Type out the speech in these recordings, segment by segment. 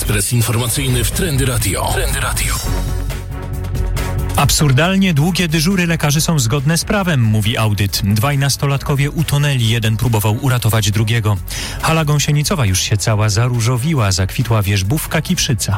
Ekspres informacyjny w Trendy Radio. Absurdalnie długie dyżury lekarzy są zgodne z prawem, mówi audyt. 2 nastolatkowie utonęli, jeden próbował uratować drugiego. Hala Gąsienicowa już się cała zaróżowiła, zakwitła wierzbówka Kiprzyca.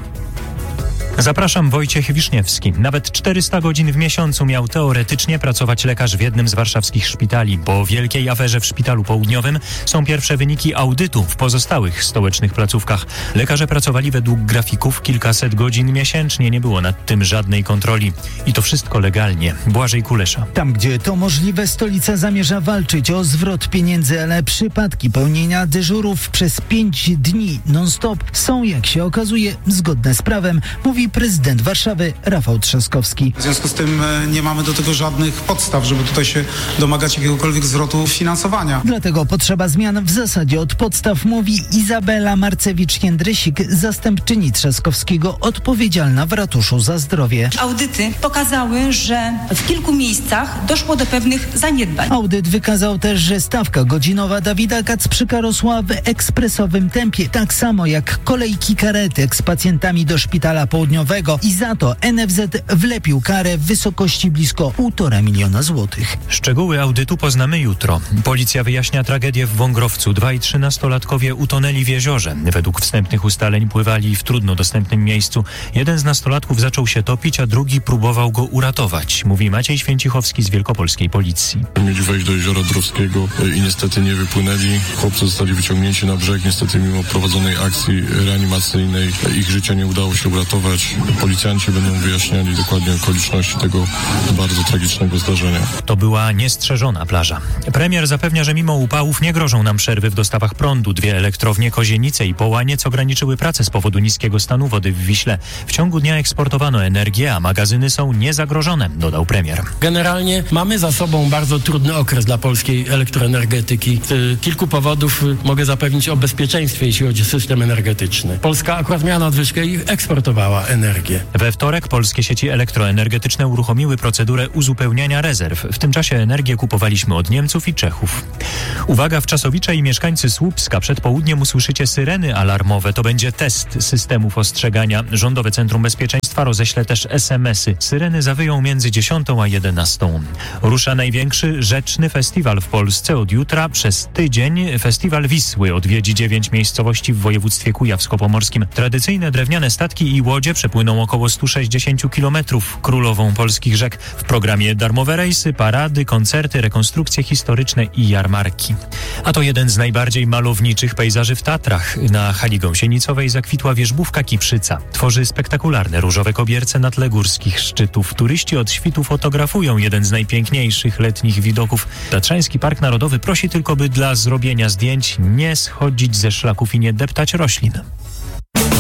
Zapraszam, Wojciech Wiszniewski. Nawet 400 godzin w miesiącu miał teoretycznie pracować lekarz w jednym z warszawskich szpitali. Po wielkiej aferze w Szpitalu Południowym są pierwsze wyniki audytu w pozostałych stołecznych placówkach. Lekarze pracowali według grafików kilkaset godzin miesięcznie. Nie było nad tym żadnej kontroli. I to wszystko legalnie. Błażej Kulesza. Tam, gdzie to możliwe, stolica zamierza walczyć o zwrot pieniędzy, ale przypadki pełnienia dyżurów przez 5 dni non-stop są, jak się okazuje, zgodne z prawem, mówi prezydent Warszawy Rafał Trzaskowski. W związku z tym nie mamy do tego żadnych podstaw, żeby tutaj się domagać jakiegokolwiek zwrotu finansowania. Dlatego potrzeba zmian w zasadzie od podstaw, mówi Izabela Marcewicz-Jędrysik, zastępczyni Trzaskowskiego odpowiedzialna w ratuszu za zdrowie. Audyty pokazały, że w kilku miejscach doszło do pewnych zaniedbań. Audyt wykazał też, że stawka godzinowa Dawida Kacprzyka rosła w ekspresowym tempie, tak samo jak kolejki karetek z pacjentami do Szpitala Południowego i za to NFZ wlepił karę w wysokości blisko 1,5 miliona złotych. Szczegóły audytu poznamy jutro. Policja wyjaśnia tragedię w Wągrowcu. 2 i 3 nastolatkowie utonęli w jeziorze. Według wstępnych ustaleń pływali w trudno dostępnym miejscu. Jeden z nastolatków zaczął się topić, a drugi próbował go uratować, mówi Maciej Święcichowski z Wielkopolskiej Policji. Mieli wejść do jeziora Drawskiego i niestety nie wypłynęli. Chłopcy zostali wyciągnięci na brzeg. Niestety mimo prowadzonej akcji reanimacyjnej ich życia nie udało się uratować. Policjanci będą wyjaśniali dokładnie okoliczności tego bardzo tragicznego zdarzenia. To była niestrzeżona plaża. Premier zapewnia, że mimo upałów nie grożą nam przerwy w dostawach prądu. 2 elektrownie Kozienice i Połaniec ograniczyły pracę z powodu niskiego stanu wody w Wiśle. W ciągu dnia eksportowano energię, a magazyny są niezagrożone, dodał premier. Generalnie mamy za sobą bardzo trudny okres dla polskiej elektroenergetyki. Z kilku powodów mogę zapewnić o bezpieczeństwie, jeśli chodzi o system energetyczny. Polska akurat miała nadwyżkę i eksportowała energię. We wtorek polskie sieci elektroenergetyczne uruchomiły procedurę uzupełniania rezerw. W tym czasie energię kupowaliśmy od Niemców i Czechów. Uwaga, wczasowicze i mieszkańcy Słupska, przed południem usłyszycie syreny alarmowe. To będzie test systemów ostrzegania. Rządowe Centrum Bezpieczeństwa roześle też SMS-y. Syreny zawyją między 10 a 11. Rusza największy rzeczny festiwal w Polsce. Od jutra przez tydzień Festiwal Wisły odwiedzi 9 miejscowości w województwie kujawsko-pomorskim. Tradycyjne drewniane statki i łodzie przepłyną około 160 kilometrów królową polskich rzek. W programie darmowe rejsy, parady, koncerty, rekonstrukcje historyczne i jarmarki. A to jeden z najbardziej malowniczych pejzaży w Tatrach. Na hali Gąsienicowej zakwitła wierzbówka Kiprzyca. Tworzy spektakularne różowe kobierce na tle górskich szczytów. Turyści od świtu fotografują jeden z najpiękniejszych letnich widoków. Tatrzański Park Narodowy prosi tylko, by dla zrobienia zdjęć nie schodzić ze szlaków i nie deptać roślin.